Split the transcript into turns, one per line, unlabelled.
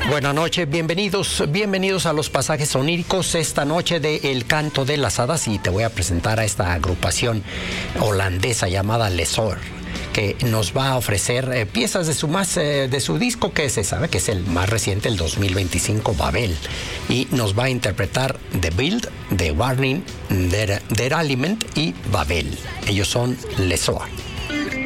Buenas noches, bienvenidos a los pasajes oníricos esta noche de El Canto de las Hadas, y te voy a presentar a esta agrupación holandesa llamada Lezoor, que nos va a ofrecer piezas de su disco, que se sabe que es el más reciente, el 2025, Babel, y nos va a interpretar The Build, The Warning, Der Aliment y Babel. Ellos son Lezoor.